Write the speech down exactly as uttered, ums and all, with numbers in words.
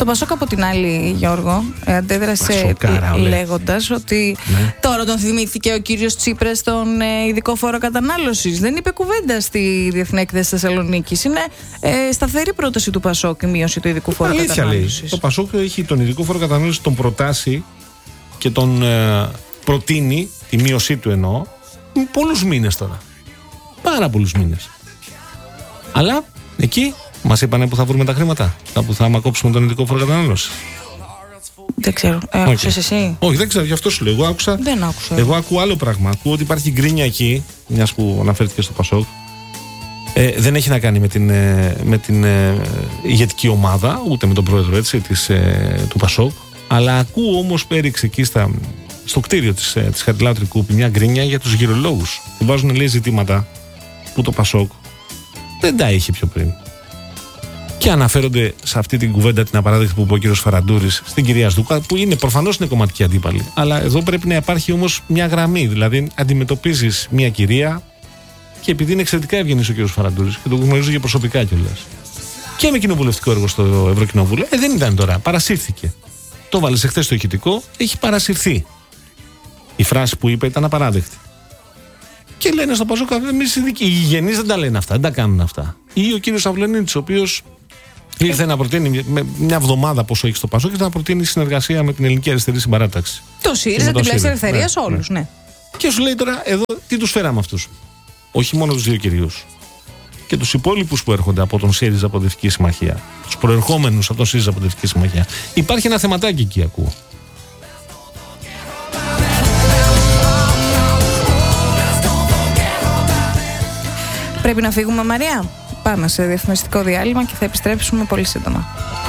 Το Πασόκ από την άλλη, Γιώργο, αντέδρασε λέγοντας ότι ναι. τώρα τον θυμήθηκε ο κύριος Τσίπρας στον ε, ειδικό φόρο κατανάλωσης. Δεν είπε κουβέντα στη Διεθνή Έκθεση Θεσσαλονίκης. Είναι ε, σταθερή πρόταση του Πασόκ η μείωση του ειδικού φόρου κατανάλωσης. Το Πασόκ έχει τον ειδικό φόρο κατανάλωσης, τον προτάσει και τον ε, προτείνει, τη μείωσή του εννοώ, πολλούς μήνες τώρα. Πάρα πολλούς μήνες. Αλλά εκεί μας είπανε που θα βρούμε τα χρήματα, που θα κόψουμε τον ειδικό φόρο κατανάλωσης. Δεν ξέρω. Ε, άκουσες okay. εσύ? Όχι, δεν ξέρω, γι' αυτό σου λέω. Εγώ άκουσα. Δεν άκουσα. Εγώ ακούω άλλο πράγμα. Ακούω ότι υπάρχει γκρίνια εκεί, μιας που αναφέρθηκε στο Πασόκ. Ε, δεν έχει να κάνει με την, με την ε, ηγετική ομάδα, ούτε με τον πρόεδρο έτσι, της, ε, του Πασόκ. Αλλά ακούω όμως που έριξε εκεί στα, στο κτίριο της, ε, της Χαριλάου Τρικούπη μια γκρίνια για τους γυρολόγους. Που βάζουν λέει ζητήματα που το Πασόκ δεν τα είχε πιο πριν. Και αναφέρονται σε αυτή την κουβέντα την απαράδεκτη που είπε ο κύριος Φαραντούρης στην κυρία Σδούκα, που είναι προφανώς είναι κομματική αντίπαλη. Αλλά εδώ πρέπει να υπάρχει όμως μια γραμμή. Δηλαδή, αντιμετωπίζεις μια κυρία και επειδή είναι εξαιρετικά ευγενής ο κύριος Φαραντούρης και το γνωρίζω και προσωπικά κιόλας. Και με κοινοβουλευτικό έργο στο Ευρωκοινοβούλιο, ε, δεν ήταν τώρα. Παρασύρθηκε. Το βάλε εχθές στο ηχητικό, έχει παρασυρθεί. Η φράση που είπε ήταν απαράδεκτη. Και λένε στο Πασόκ, εμείς οι γηγενείς δεν τα λένε αυτά, δεν τα κάνουν αυτά. Ή ο κύριος Αυλονίτης, ο οποίος ήρθε να προτείνει με μια εβδομάδα πόσο έχει στο Πασόκ και ήρθε να προτείνει συνεργασία με την Ελληνική Αριστερή Συμπαράταξη. Το ΣΥΡΙΖΑ, την Πλεύση Ελευθερίας, ναι, όλους, ναι. ναι. Και σου λέει τώρα, εδώ τι τους φέραμε αυτούς. Όχι μόνο τους δύο κυρίους. Και τους υπόλοιπους που έρχονται από τον ΣΥΡΙΖΑ Αποδευτική Συμμαχία. Τους προερχόμενους από τον ΣΥΡΙΖΑ Αποδευτική Συμμαχία. Υπάρχει ένα θεματάκι εκεί, ακούω. Πρέπει να φύγουμε, Μαρία. Πάμε σε διαφημιστικό διάλειμμα και θα επιστρέψουμε πολύ σύντομα.